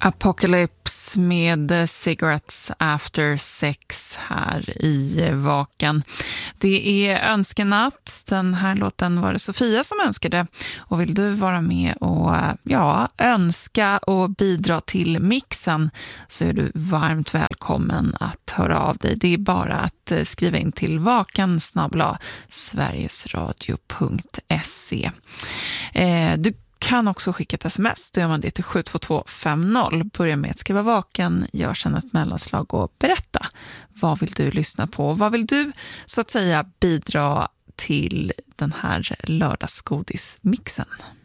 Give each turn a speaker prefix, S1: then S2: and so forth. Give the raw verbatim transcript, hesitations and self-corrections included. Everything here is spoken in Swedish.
S1: Apocalypse med Cigarettes After Sex här i Vaken. Det är önskenatt. Den här låten var det Sofia som önskade. Och vill du vara med och ja, önska och bidra till mixen så är du varmt välkommen att höra av dig. Det är bara att skriva in till vaken snabel-a sverigesradio punkt se. Eh, du kan också skicka ett sms, då gör man det till sju två två fem noll. Börja med att skriva vaken, gör sedan ett mellanslag och berätta. Vad vill du lyssna på? Vad vill du så att säga bidra till den här lördagsgodismixen?